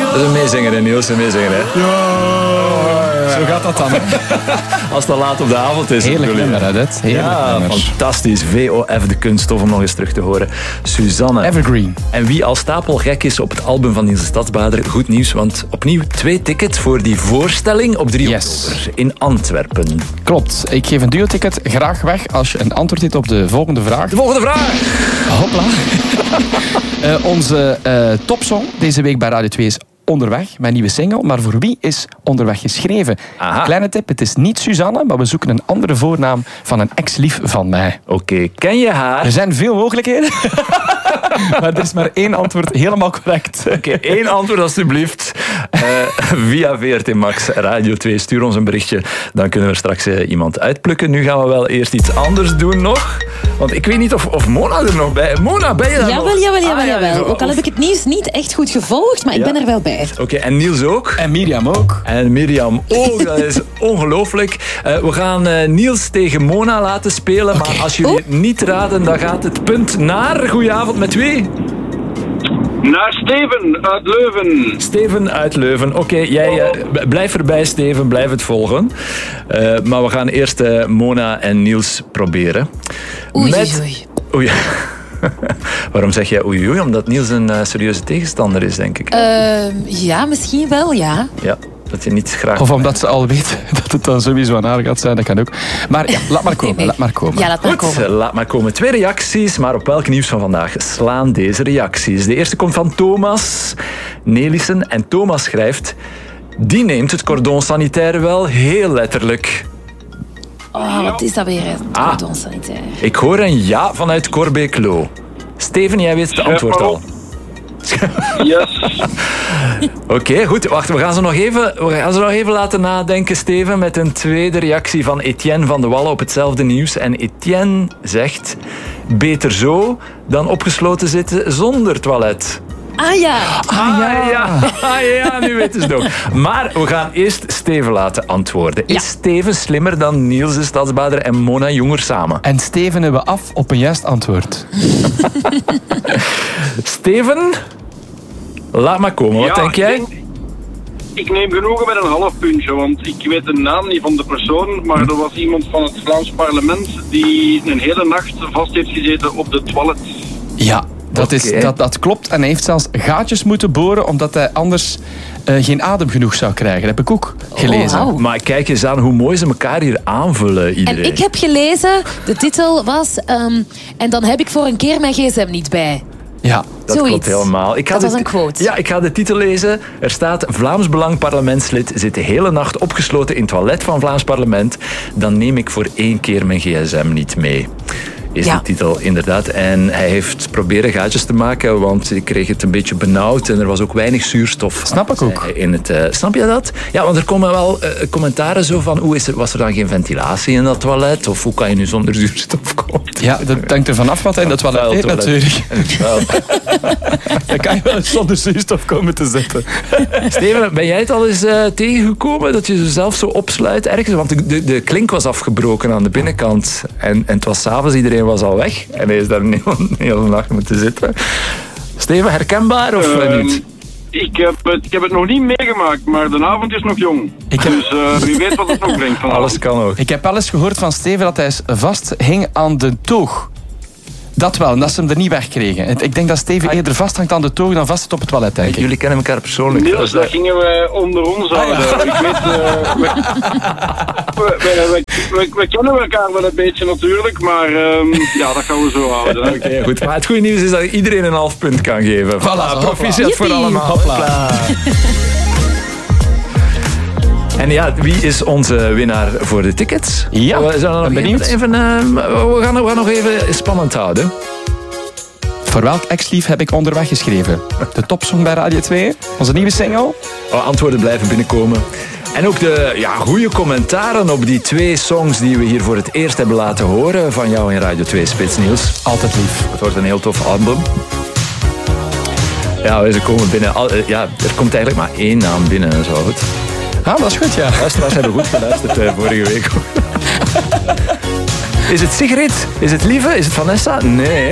Dat is een meezinger, hè, Niels. Een meezinger, hè. Zo gaat dat dan. Hè? Als het al laat op de avond is. Heerlijk nummer, hè, dit. Heerlijk nummer. Fantastisch. VOF, de kunststof, om nog eens terug te horen. Suzanne. Evergreen. En wie al stapelgek is op het album van Niels de Stadsbader, goed nieuws, want opnieuw 2 tickets voor die voorstelling op 3 oktober in Antwerpen. Klopt. Ik geef een duo-ticket graag weg als je een antwoord hebt op de volgende vraag. De volgende vraag! Hopla. Onze topsong deze week bij Radio 2 is Onderweg, mijn nieuwe single. Maar voor wie is Onderweg geschreven? Aha. Kleine tip, het is niet Suzanne, maar we zoeken een andere voornaam van een ex-lief van mij. Oké, ken je haar? Er zijn veel mogelijkheden. Maar er is maar 1 antwoord helemaal correct. Oké, 1 antwoord alstublieft. Via VRT Max Radio 2. Stuur ons een berichtje. Dan kunnen we straks iemand uitplukken. Nu gaan we wel eerst iets anders doen nog. Want ik weet niet of Mona er nog bij is. Mona, ben je daar nog? Jawel. Ook al heb ik het nieuws niet echt goed gevolgd, maar ik ben er wel bij. Oké, en Niels ook? En Mirjam ook. En Mirjam ook. Dat is ongelooflijk. We gaan Niels tegen Mona laten spelen. Maar als jullie het niet raden, dan gaat het punt naar... Goedenavond, met wie? Naar Steven uit Leuven. Steven uit Leuven. Oké, jij blijf erbij, Steven. Blijf het volgen. Maar we gaan eerst Mona en Niels proberen. Oei. Oei. Waarom zeg jij oei? Omdat Niels een serieuze tegenstander is, denk ik. Ja, misschien wel, ja. Ja, dat je niet graag... Of omdat ze al weet dat het dan sowieso aan haar gaat zijn, dat kan ook. Maar ja, laat maar komen. Nee. Laat maar komen. Ja, laat maar Goed, komen. laat maar komen. 2 reacties, maar op welk nieuws van vandaag slaan deze reacties? De eerste komt van Thomas Nelissen. En Thomas schrijft... Die neemt het cordon sanitaire wel heel letterlijk. Oh, wat is dat weer, het cordon sanitaire? Ik hoor een ja vanuit Corbeek-Loo. Steven, jij weet het antwoord al. Yes. Oké, goed. Wacht, we gaan ze nog even laten nadenken, Steven, met een tweede reactie van Etienne van de Wallen op hetzelfde nieuws. En Etienne zegt... Beter zo dan opgesloten zitten zonder toilet. Ah ja. Ja, nu weten ze het ook. Maar we gaan eerst Steven laten antwoorden. Is Steven slimmer dan Niels de Stadsbader en Mona jonger samen? En Steven hebben we af op een juist antwoord. Steven, laat maar komen. Wat denk jij? Ik neem genoegen met een half puntje, want ik weet de naam niet van de persoon, maar er was iemand van het Vlaams parlement die een hele nacht vast heeft gezeten op de toilet. Ja. Dat klopt. En hij heeft zelfs gaatjes moeten boren, omdat hij anders geen adem genoeg zou krijgen. Dat heb ik ook gelezen. Oh, wow. Maar kijk eens aan hoe mooi ze elkaar hier aanvullen, iedereen. En ik heb gelezen, de titel was... en dan heb ik voor een keer mijn gsm niet bij. Ja. Dat klopt helemaal. Dat was een quote. Ja, ik ga de titel lezen. Er staat: Vlaams Belang parlementslid zit de hele nacht opgesloten in het toilet van Vlaams parlement. Dan neem ik voor 1 keer mijn gsm niet mee. Is de titel inderdaad. En hij heeft proberen gaatjes te maken, want ik kreeg het een beetje benauwd en er was ook weinig zuurstof. Snap ik ook. In het, snap je dat? Ja, want er komen wel commentaren zo van, was er dan geen ventilatie in dat toilet? Of hoe kan je nu zonder zuurstof komen? Ja, dat hangt er vanaf wat hij in dat toilet heeft natuurlijk. Dan kan je wel eens zonder zuurstof komen te zitten. Steven, ben jij het al eens tegengekomen dat je jezelf zo opsluit ergens? Want de klink was afgebroken aan de binnenkant en het was 's avonds, iedereen was al weg en hij is daar een hele nacht moeten zitten. Steven, herkenbaar of niet? Ik heb het nog niet meegemaakt, maar de avond is nog jong. Dus wie weet wat het nog brengt vanavond. Alles kan ook. Ik heb wel eens gehoord van Steven dat hij vast hing aan de toog. Dat wel, en dat ze hem er niet wegkregen. Ik denk dat Steven eerder vasthangt aan de toog dan vast zit op het toilet, denk ik. Jullie kennen elkaar persoonlijk. Niels, dat gingen wij onder ons houden. Ik weet, we kennen elkaar wel een beetje natuurlijk, maar dat gaan we zo houden. Oké, goed. Maar het goede nieuws is dat iedereen een half punt kan geven. Voilà, proficiat voor allemaal. Hopla. En ja, wie is onze winnaar voor de tickets? Ja, we zijn nog benieuwd. we gaan nog even spannend houden. Voor welk ex-lief heb ik Onderweg geschreven? De topsong bij Radio 2, onze nieuwe single. Antwoorden blijven binnenkomen. En ook de goede commentaren op die 2 songs die we hier voor het eerst hebben laten horen van jou in Radio 2 Spits, Niels. Altijd lief. Het wordt een heel tof album. Ja, ze komen binnen. Er komt eigenlijk maar 1 naam binnen en zo. Goed. Ah, dat is goed, ja. Luisteraars hebben goed geluisterd vorige week. Is het Sigrid? Is het Lieve? Is het Vanessa? Nee.